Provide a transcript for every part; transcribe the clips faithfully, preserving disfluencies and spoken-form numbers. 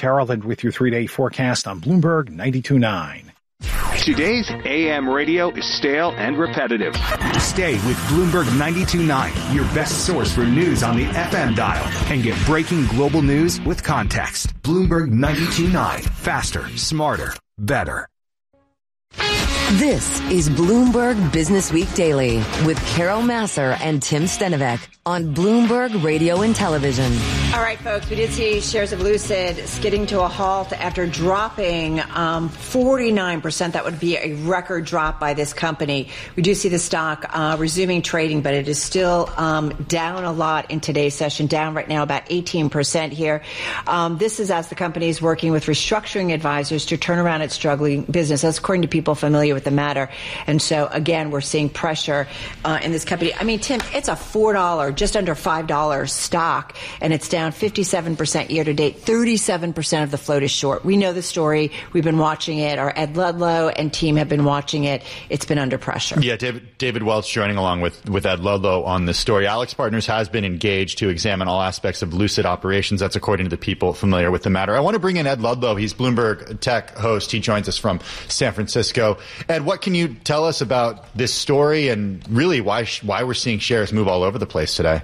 Carroll with your three-day forecast on Bloomberg ninety-two point nine. Today's A M radio is stale and repetitive. Stay with Bloomberg ninety-two point nine, your best source for news on the F M dial, and get breaking global news with context. Bloomberg ninety-two point nine. Faster, smarter, better. This is Bloomberg Business Week Daily with Carol Massar and Tim Stenovec on Bloomberg Radio and Television. All right, folks, we did see shares of Lucid skidding to a halt after dropping um, forty-nine percent. That would be a record drop by this company. We do see the stock uh, resuming trading, but it is still um, down a lot in today's session, down right now about eighteen percent here. Um, this is as the company is working with restructuring advisors to turn around its struggling business. That's according to people familiar with the matter. And so, again, we're seeing pressure uh, in this company. I mean, Tim, it's a four dollars, just under five dollars stock, and it's down fifty-seven percent year to date. thirty-seven percent of the float is short. We know the story. We've been watching it. Our Ed Ludlow and team have been watching it. It's been under pressure. Yeah, David, David Welch joining along with, with Ed Ludlow on this story. AlixPartners has been engaged to examine all aspects of Lucid operations. That's according to the people familiar with the matter. I want to bring in Ed Ludlow. He's Bloomberg Tech host. He joins us from San Francisco. Ed, what can you tell us about this story and really why why we're seeing shares move all over the place today?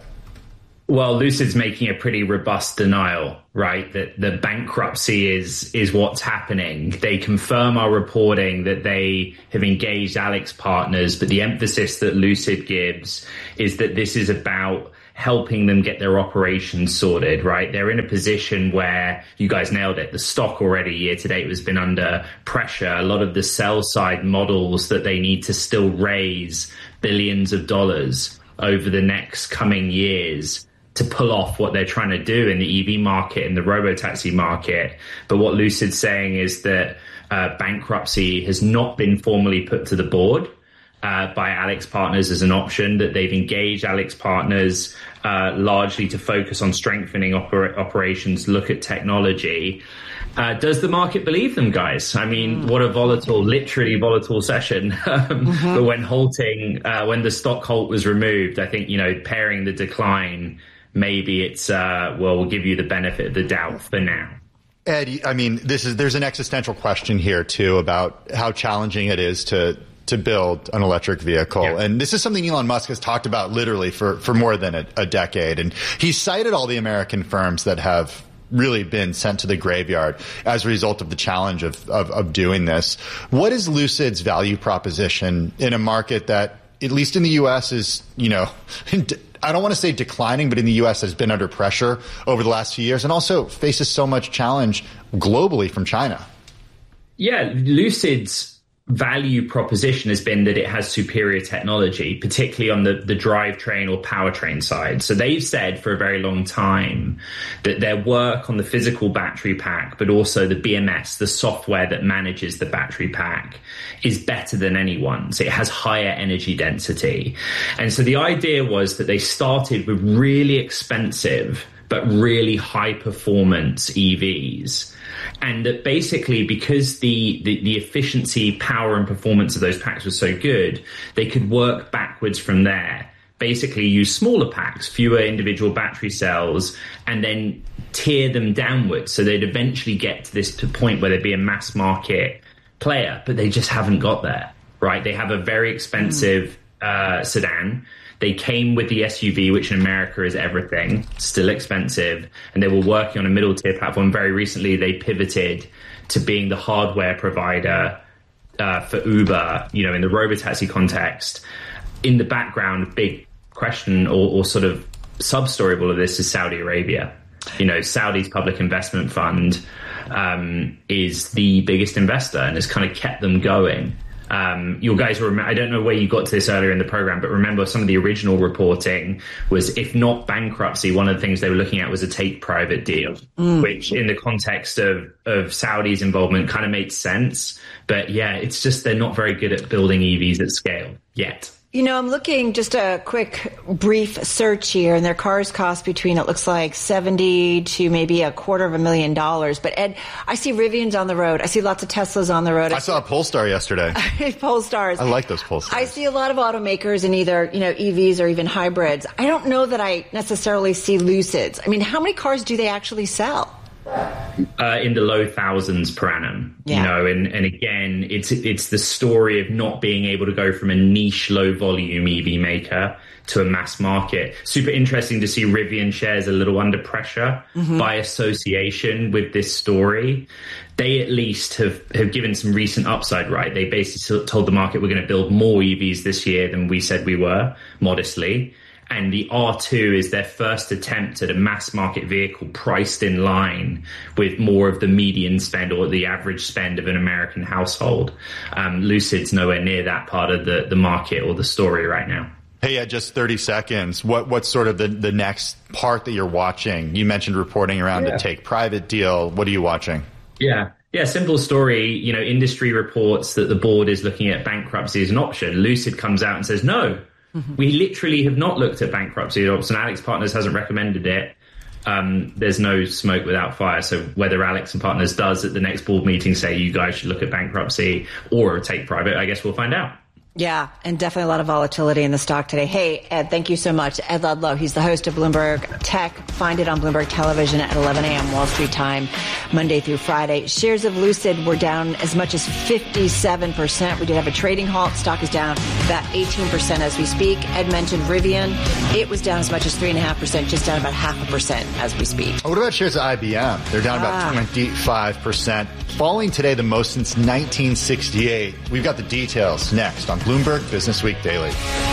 Well, Lucid's making a pretty robust denial, right? That the bankruptcy is is what's happening. They confirm our reporting that they have engaged AlixPartners, but the emphasis that Lucid gives is that this is about helping them get their operations sorted, right? They're in a position where, you guys nailed it, the stock already year to date has been under pressure. A lot of the sell side models that they need to still raise billions of dollars over the next coming years to pull off what they're trying to do in the E V market and the robotaxi market. But what Lucid's saying is that uh, bankruptcy has not been formally put to the board Uh, by AlixPartners as an option, that they've engaged AlixPartners uh, largely to focus on strengthening oper- operations, look at technology. Uh, does the market believe them, guys? I mean, mm. what a volatile, literally volatile session. um, mm-hmm. But when halting, uh, when the stock halt was removed, I think, you know, pairing the decline, maybe it's, uh, well, we'll give you the benefit of the doubt for now. Ed, I mean, this is there's an existential question here, too, about how challenging it is to to build an electric vehicle. Yeah. And this is something Elon Musk has talked about literally for, for more than a, a decade. And he cited all the American firms that have really been sent to the graveyard as a result of the challenge of, of, of doing this. What is Lucid's value proposition in a market that, at least in the U S, is, you know, I don't want to say declining, but in the U S has been under pressure over the last few years and also faces so much challenge globally from China? Yeah, Lucid's value proposition has been that it has superior technology, particularly on the, the drivetrain or powertrain side. So they've said for a very long time that their work on the physical battery pack, but also the B M S, the software that manages the battery pack, is better than anyone's. It has higher energy density. And so the idea was that they started with really expensive but really high performance E Vs. And that basically, because the, the, the efficiency, power, and performance of those packs was so good, they could work backwards from there. Basically use smaller packs, fewer individual battery cells, and then tier them downwards. So they'd eventually get to this point where they'd be a mass market player, but they just haven't got there, right? They have a very expensive mm. uh, sedan. They came with the S U V, which in America is everything, still expensive, and they were working on a middle tier platform. Very recently, they pivoted to being the hardware provider uh, for Uber, you know, in the robotaxi context. In the background, big question or, or sort of sub-story of all of this is Saudi Arabia. You know, Saudi's public investment fund um, is the biggest investor and has kind of kept them going. Um, you guys were, I don't know where you got to this earlier in the program, but remember some of the original reporting was, if not bankruptcy, one of the things they were looking at was a take private deal, mm. which in the context of, of Saudi's involvement kind of made sense. But yeah, it's just, they're not very good at building E Vs at scale yet. You know, I'm looking, just a quick, brief search here, and their cars cost between, it looks like seventy to maybe a quarter of a million dollars. But Ed, I see Rivians on the road. I see lots of Teslas on the road. I, I saw a Polestar yesterday. Polestars. I like those Polestars. I see a lot of automakers in either, you know, E Vs or even hybrids. I don't know that I necessarily see Lucids. I mean, how many cars do they actually sell? Uh, in the low thousands per annum, yeah. you know, and, and again, it's it's the story of not being able to go from a niche, low volume E V maker to a mass market. Super interesting to see Rivian shares a little under pressure mm-hmm. by association with this story. They at least have, have given some recent upside, right? They basically told the market we're going to build more E Vs this year than we said we were, modestly. And the R two is their first attempt at a mass market vehicle priced in line with more of the median spend or the average spend of an American household. Um, Lucid's nowhere near that part of the, the market or the story right now. Hey, yeah, just thirty seconds. What What's sort of the, the next part that you're watching? You mentioned reporting around yeah. the take private deal. What are you watching? Yeah. Yeah, simple story. You know, industry reports that the board is looking at bankruptcy as an option. Lucid comes out and says, no. We literally have not looked at bankruptcy option. Alex Partners hasn't recommended it. Um, there's no smoke without fire. So whether Alex and Partners does at the next board meeting say you guys should look at bankruptcy or take private, I guess we'll find out. Yeah, and definitely a lot of volatility in the stock today. Hey, Ed, thank you so much. Ed Ludlow, he's the host of Bloomberg Tech. Find it on Bloomberg Television at eleven a.m. Wall Street time, Monday through Friday. Shares of Lucid were down as much as fifty-seven percent. We did have a trading halt. Stock is down about eighteen percent as we speak. Ed mentioned Rivian. It was down as much as three point five percent, just down about half a percent as we speak. What about shares of I B M? They're down ah. about twenty-five percent, falling today the most since nineteen sixty-eight. We've got the details next on Bloomberg Business Week Daily.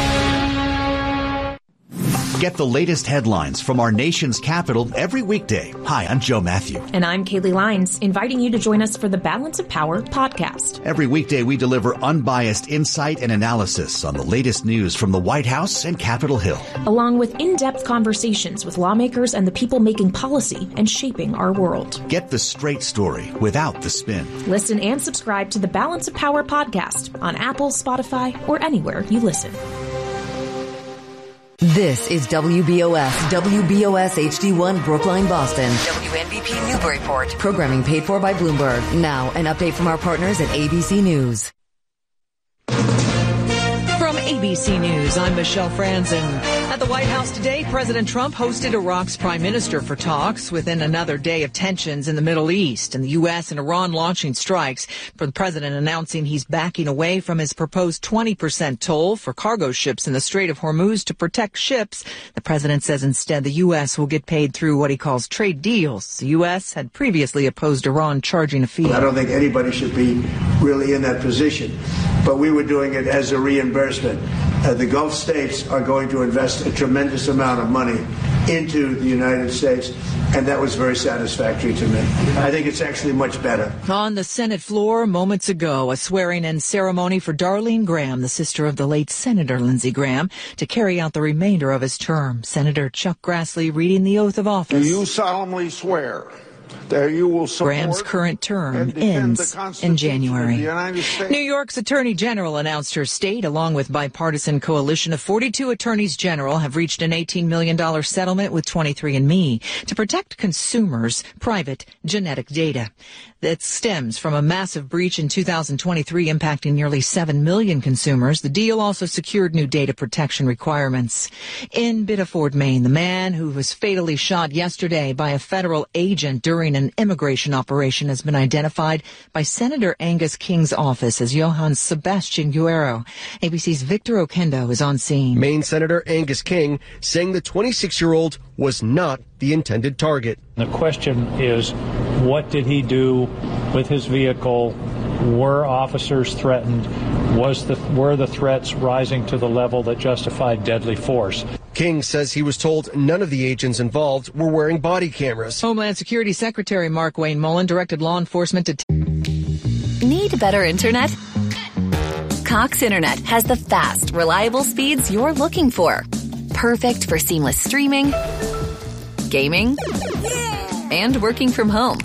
Get the latest headlines from our nation's capital every weekday. Hi, I'm Joe Matthew. And I'm Kaylee Lyons, inviting you to join us for the Balance of Power podcast. Every weekday, we deliver unbiased insight and analysis on the latest news from the White House and Capitol Hill, along with in-depth conversations with lawmakers and the people making policy and shaping our world. Get the straight story without the spin. Listen and subscribe to the Balance of Power podcast on Apple, Spotify, or anywhere you listen. This is W B O S, W B O S H D one Brookline, Boston. W N B P Newburyport. Programming paid for by Bloomberg. Now, an update from our partners at A B C News. From A B C News, I'm Michelle Franzen. At the White House today, President Trump hosted Iraq's prime minister for talks within another day of tensions in the Middle East and the U S and Iran launching strikes, for the president announcing he's backing away from his proposed twenty percent toll for cargo ships in the Strait of Hormuz to protect ships. The president says instead the U S will get paid through what he calls trade deals. The U S had previously opposed Iran charging a fee. I don't think anybody should be really in that position, but we were doing it as a reimbursement. Uh, the Gulf states are going to invest a tremendous amount of money into the United States, and that was very satisfactory to me. I think it's actually much better. On the Senate floor moments ago, a swearing-in ceremony for Darlene Graham, the sister of the late Senator Lindsey Graham, to carry out the remainder of his term. Senator Chuck Grassley reading the oath of office. Do you solemnly swear that you will support Graham's current term ends in January. New York's Attorney General announced her state, along with bipartisan coalition of forty-two attorneys general, have reached an eighteen million dollars settlement with twenty-three and me to protect consumers' private genetic data. That stems from a massive breach in two thousand twenty-three impacting nearly seven million consumers. The deal also secured new data protection requirements. In Biddeford, Maine, the man who was fatally shot yesterday by a federal agent during an immigration operation has been identified by Senator Angus King's office as Johann Sebastian Guerrero. A B C's Victor Okendo is on scene. Maine Senator Angus King saying the twenty-six-year-old was not the intended target. The question is, what did he do with his vehicle? Were officers threatened? Was the, were the threats rising to the level that justified deadly force? King says he was told none of the agents involved were wearing body cameras. Homeland Security Secretary Mark Wayne Mullen directed law enforcement to... T- Need better internet? Cox Internet has the fast, reliable speeds you're looking for. Perfect for seamless streaming, gaming, and working from home.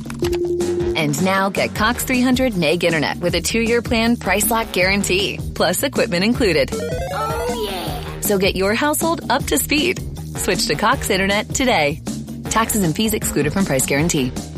And now get Cox three hundred meg internet with a two-year plan price lock guarantee, plus equipment included. Oh, yeah. So get your household up to speed. Switch to Cox Internet today. Taxes and fees excluded from price guarantee.